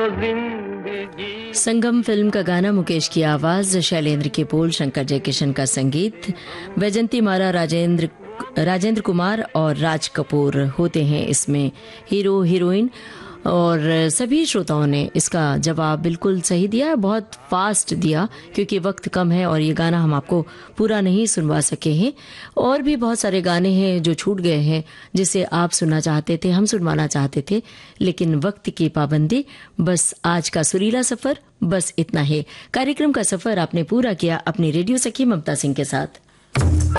संगम film का गाना, मुकेश की आवाज, शैलेंद्र के बोल, शंकर जयकिशन का संगीत, वैजंती माला, राजेंद्र कुमार और राज कपूर होते हैं इसमें हीरो हीरोइन। और सभी श्रोताओं ने इसका जवाब बिल्कुल सही दिया, बहुत फास्ट दिया क्योंकि वक्त कम है और ये गाना हम आपको पूरा नहीं सुनवा सके हैं। और भी बहुत सारे गाने हैं जो छूट गए हैं जिसे आप सुनना चाहते थे, हम सुनवाना चाहते थे, लेकिन वक्त की पाबंदी। बस आज का सुरीला सफर बस इतना ही। कार्यक्रम का सफर आपने पूरा किया अपनी रेडियो सखी ममता सिंह के साथ।